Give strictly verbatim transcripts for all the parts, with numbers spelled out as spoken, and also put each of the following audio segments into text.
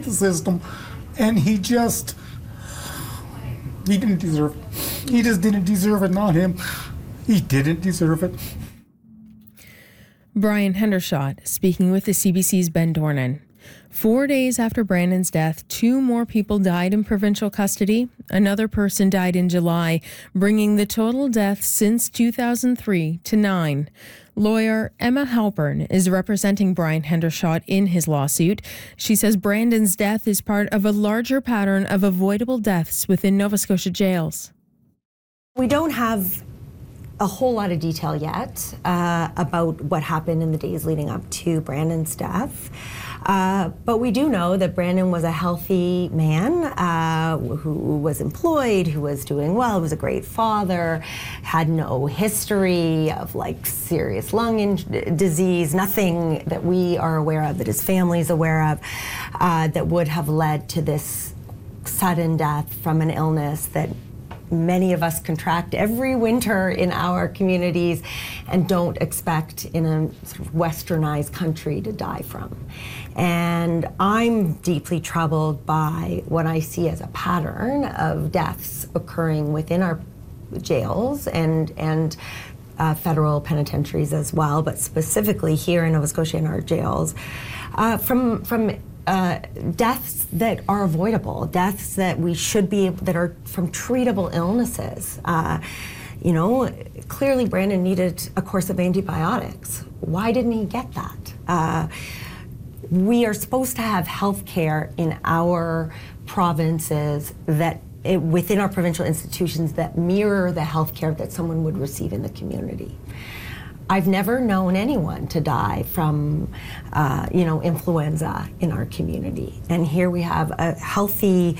the system, and he just, he didn't deserve it. He just didn't deserve it, not him. He didn't deserve it. Brian Hendershot speaking with the C B C's Ben Dornan. Four days after Brandon's death, two more people died in provincial custody. Another person died in July, bringing the total deaths since two thousand three to nine. Lawyer Emma Halpern is representing Brian Hendershot in his lawsuit. She says Brandon's death is part of a larger pattern of avoidable deaths within Nova Scotia jails. We don't have a whole lot of detail yet uh, about what happened in the days leading up to Brandon's death. Uh, but we do know that Brandon was a healthy man uh, who was employed, who was doing well, was a great father, had no history of like serious lung in- disease, nothing that we are aware of, that his family's aware of, uh, that would have led to this sudden death from an illness that many of us contract every winter in our communities and don't expect in a sort of westernized country to die from. And I'm deeply troubled by what I see as a pattern of deaths occurring within our jails and and uh, federal penitentiaries as well, but specifically here in Nova Scotia in our jails, uh, from from Uh, deaths that are avoidable, deaths that we should be, that are from treatable illnesses. Uh, you know, clearly Brandon needed a course of antibiotics. Why didn't he get that? Uh, we are supposed to have health care in our provinces that it, within our provincial institutions that mirror the health care that someone would receive in the community. I've never known anyone to die from, uh, you know, influenza in our community. And here we have a healthy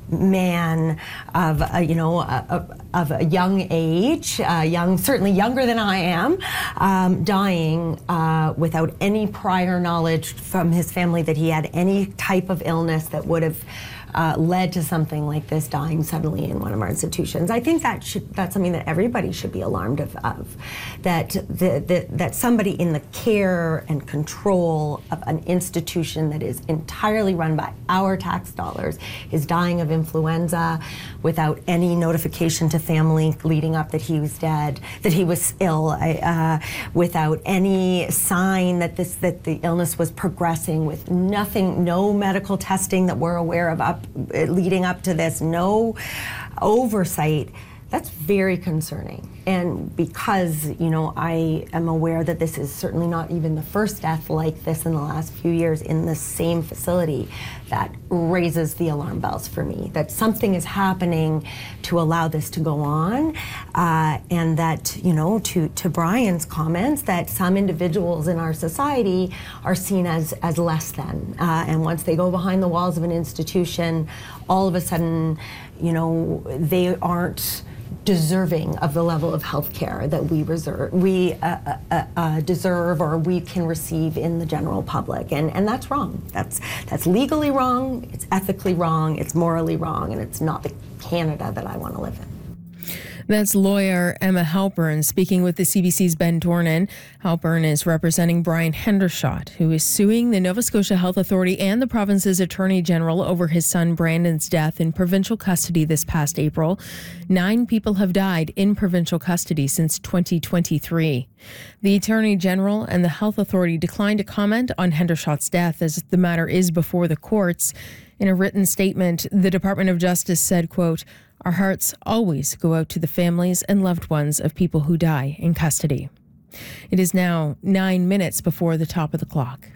man of, a, you know, a, a, of a young age, uh, young, certainly younger than I am, um, dying uh, without any prior knowledge from his family that he had any type of illness that would have Uh, led to something like this, dying suddenly in one of our institutions. I think that should, that's something that everybody should be alarmed of, of that the, the, that somebody in the care and control of an institution that is entirely run by our tax dollars is dying of influenza without any notification to family leading up that he was dead, that he was ill, uh, without any sign that this that the illness was progressing, with nothing, no medical testing that we're aware of up leading up to this, no oversight. That's very concerning. And because, you know, I am aware that this is certainly not even the first death like this in the last few years in the same facility, that raises the alarm bells for me, that something is happening to allow this to go on. Uh, and that, you know, to, to Brian's comments, that some individuals in our society are seen as, as less than. Uh, and once they go behind the walls of an institution, all of a sudden, you know, they aren't deserving of the level of health care that we reserve, we uh, uh, uh, deserve or we can receive in the general public. And, and that's wrong. That's, that's legally wrong, it's ethically wrong, it's morally wrong, and it's not the Canada that I want to live in. That's lawyer Emma Halpern speaking with the C B C's Ben Dornan. Halpern is representing Brian Hendershot, who is suing the Nova Scotia Health Authority and the province's Attorney General over his son Brandon's death in provincial custody this past April. Nine people have died in provincial custody since twenty twenty-three. The Attorney General and the Health Authority declined to comment on Hendershot's death as the matter is before the courts. In a written statement, the Department of Justice said, quote, "Our hearts always go out to the families and loved ones of people who die in custody." It is now nine minutes before the top of the clock.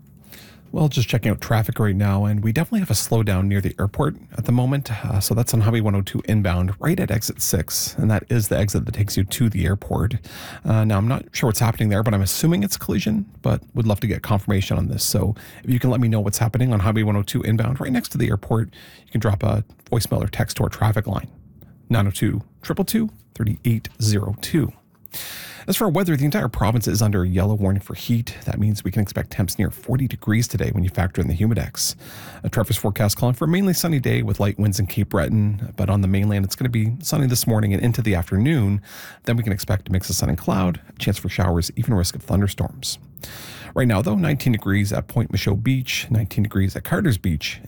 Well, just checking out traffic right now, and we definitely have a slowdown near the airport at the moment. Uh, so that's on Highway one oh two inbound, right at exit six, and that is the exit that takes you to the airport. Uh, now, I'm not sure what's happening there, but I'm assuming it's a collision, but would love to get confirmation on this. So if you can let me know what's happening on Highway one oh two inbound, right next to the airport, you can drop a voicemail or text to our traffic line, nine oh two, two two two, three eight zero two. As for our weather, the entire province is under a yellow warning for heat. That means we can expect temps near forty degrees today when you factor in the humidex. A Trevor's forecast calling for a mainly sunny day with light winds in Cape Breton, but on the mainland it's going to be sunny this morning and into the afternoon. Then we can expect a mix of sun and cloud, a chance for showers, even a risk of thunderstorms. Right now, though, nineteen degrees at Point Michaud Beach, nineteen degrees at Carter's Beach,